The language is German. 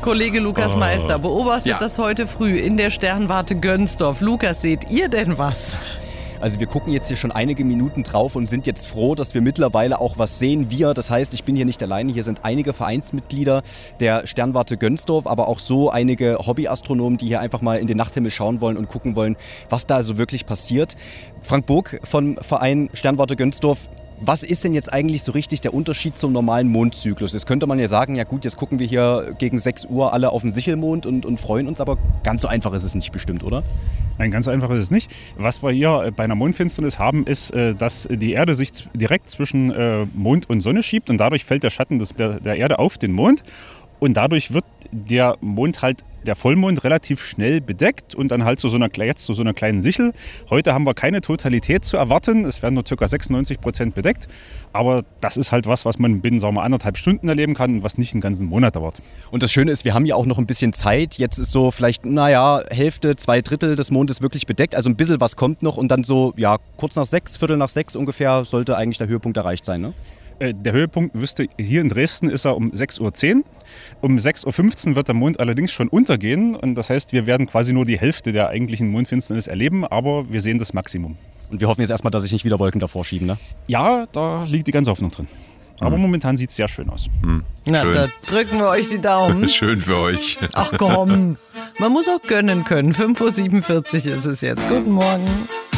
Kollege Lukas Meister beobachtet das heute früh in der Sternwarte Gönsdorf. Lukas, seht ihr denn was? Also wir gucken jetzt hier schon einige Minuten drauf und sind jetzt froh, dass wir mittlerweile auch was sehen. Das heißt, ich bin hier nicht alleine, hier sind einige Vereinsmitglieder der Sternwarte Gönsdorf, aber auch so einige Hobbyastronomen, die hier einfach mal in den Nachthimmel schauen wollen und gucken wollen, was da also wirklich passiert. Frank Burg vom Verein Sternwarte Gönsdorf. Was ist denn jetzt eigentlich so richtig der Unterschied zum normalen Mondzyklus? Jetzt könnte man ja sagen, ja gut, jetzt gucken wir hier gegen 6 Uhr alle auf den Sichelmond und freuen uns, aber ganz so einfach ist es nicht bestimmt, oder? Nein, ganz so einfach ist es nicht. Was wir hier bei einer Mondfinsternis haben, ist, dass die Erde sich direkt zwischen Mond und Sonne schiebt und dadurch fällt der Schatten der Erde auf den Mond und dadurch wird der Mond halt, der Vollmond, relativ schnell bedeckt und dann halt zu so einer kleinen Sichel. Heute haben wir keine Totalität zu erwarten, es werden nur ca. 96% bedeckt, aber das ist halt was man binnen, sagen wir, 1,5 Stunden erleben kann und was nicht einen ganzen Monat dauert. Und das Schöne ist, wir haben ja auch noch ein bisschen Zeit. Jetzt ist so vielleicht, Hälfte, 2/3 des Mondes wirklich bedeckt, also ein bisschen was kommt noch und dann so, kurz nach 6, Viertel nach 6 ungefähr sollte eigentlich der Höhepunkt erreicht sein, ne? Der Höhepunkt hier in Dresden ist er um 6:10 Uhr. Um 6:15 Uhr wird der Mond allerdings schon untergehen. Und das heißt, wir werden quasi nur die Hälfte der eigentlichen Mondfinsternis erleben, aber wir sehen das Maximum. Und wir hoffen jetzt erstmal, dass sich nicht wieder Wolken davor schieben, ne? Ja, da liegt die ganze Hoffnung drin. Aber momentan sieht es sehr schön aus. Na, schön. Da drücken wir euch die Daumen. Schön für euch. Ach komm, man muss auch gönnen können. 5:47 Uhr ist es jetzt. Guten Morgen.